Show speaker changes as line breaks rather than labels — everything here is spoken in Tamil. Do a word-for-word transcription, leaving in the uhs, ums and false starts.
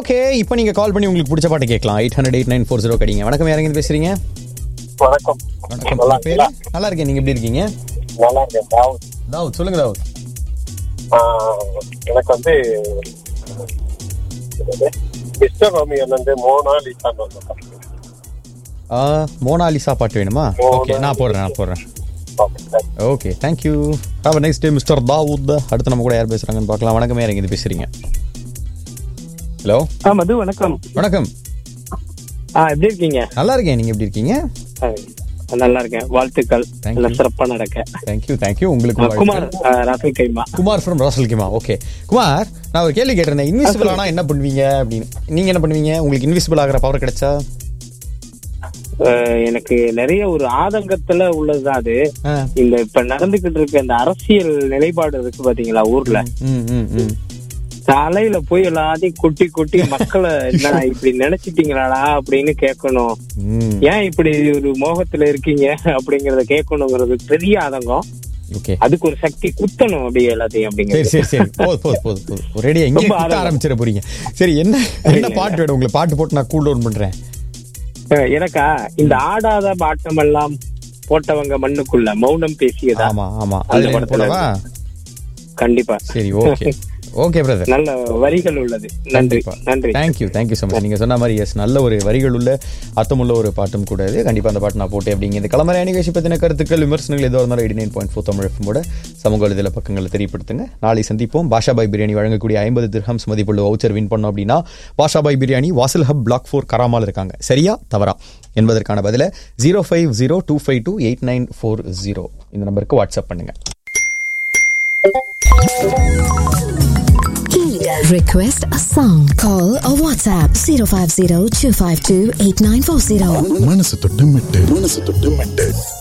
ஓகே, இப்போ நீங்க கால் பண்ணி உங்களுக்கு பிடிச்ச பாட்டு கேட்கலாம். Eight hundred eight nine four zero கடிங்க. வணக்கம், யாருங்க பேசுறீங்க?
வணக்கம்.
வணக்கம். பேரு? நல்லா இருக்கேன், நீங்க எப்படி இருக்கீங்க?
நல்லா இருக்கேன். தாவூத்.
தாவூத், சொல்லுங்க தாவூத்.
எனக்கு வந்து மிஸ்டர் ரோமியோல இருந்து மோனாலிசா
மோனாலிசா பாட்டு வேணுமா? ஓகே, நான் போடுறேன் நான் போடுறேன் okay, thank you. Have a nice day mister Dawood. அடுத்து நம்ம கூட யார் பேசுறாங்கன்னு பார்க்கலாம். வணக்கம், யாருங்க இது பேசுறீங்க? ஹலோ.
ஆ மது, வணக்கம்.
வணக்கம்.
ஆ எப்படி இருக்கீங்க?
நல்லா இருக்கேன், நீங்க எப்படி இருக்கீங்க?
நல்லா இருக்கேன், வாழ்த்துக்கள். சிறப்பா நடக்க.
Thank you thank you. உங்களுக்கு
குமார், ராசல் கைமா.
Kumar from ராசல் keema. Okay Kumar, நான் ஒரு கேள்வி கேட்டிருந்தேன். இன்விசிபிள் ஆனா என்ன பண்ணுவீங்க அப்படின்னு. நீங்க என்ன பண்ணுவீங்க உங்களுக்கு இன்விசிபிள் ஆகிற பவர் கிடைச்சா?
எனக்கு நிறைய ஒரு ஆதங்கத்துல உள்ளதுதான் அது. இந்த இப்ப நடந்துகிட்டு இருக்க இந்த அரசியல் நிலைப்பாடு இருக்கு பாத்தீங்களா ஊர்ல, தலையில போய் எல்லாத்தையும் கொட்டி கொட்டி மக்களை என்ன இப்படி நினைச்சிட்டீங்களாடா அப்படின்னு கேட்கணும். ஏன் இப்படி ஒரு மோகத்துல இருக்கீங்க அப்படிங்கறத கேட்கணுங்கிறது பெரிய ஆதங்கம். அதுக்கு ஒரு சக்தி குத்தணும் அப்படியே எல்லாத்தையும் அப்படிங்கிற
ஆரம்பிச்சிட போறீங்க. சரி, என்ன என்ன பாட்டு வேணும் உங்களுக்கு? பாட்டு போட்டு நான் கூல் டவுன் பண்றேன்.
எனக்கா இந்த ஆடாத பாட்டம் எல்லாம் போட்டவங்க மண்ணுக்குள்ள மௌனம் பேசியதா?
ஆமா ஆமா, அது போடவா?
கண்டிப்பா.
சரி, ஓகே ஓகே பிரதர்.
நல்ல வரிகள் உள்ளது. நன்றி நன்றி.
Thank you thank you so much. நீங்க சொன்ன மாதிரி எஸ், நல்ல ஒரு வரிகள் உள்ள அர்த்தமுள்ள ஒரு பாட்டும் கூட இது. கண்டிப்பா அந்த பாட்டு நான் போட்டேன். அப்படிங்க இந்த கிளம்புற நிகழ்ச்சி பத்தின கருத்துக்கள் விமர்சனங்கள் எதுவாக இருந்தாலும் eighty nine point four Tamil எஃப்எம்மோட சமூக வலைதள பக்கங்களை தெரியப்படுத்துங்க. நாளை சந்திப்போம். பாஷாபாய் பிரியாணி வழங்கக்கூடிய ஐம்பது திர்ஹம்ஸ் மதிப்புள்ள வவுச்சர் வின் பண்ணோம் அப்படின்னா பாஷாபாய் பிரியாணி வாசல் ஹப் பிளாக் ஃபோர் கராமால் இருக்காங்க. சரியா தவறா என்பதற்கான பதில zero five zero two five two eight nine four zero இந்த நம்பருக்கு வாட்ஸ்அப் பண்ணுங்க.
Request a song. Call or WhatsApp zero five zero two five two eight nine four zero.
மனசு தொட்டு மெட்டு மனசு தொட்டு மெட்டு